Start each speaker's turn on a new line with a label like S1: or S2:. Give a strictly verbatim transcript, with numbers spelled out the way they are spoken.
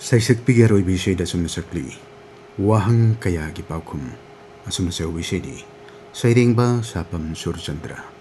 S1: Saisek pigaroi bisai da sumna sakli. Wahang kaya gipaukum. Asumna sewa bisai di. Sairing ba sapam Surchandra.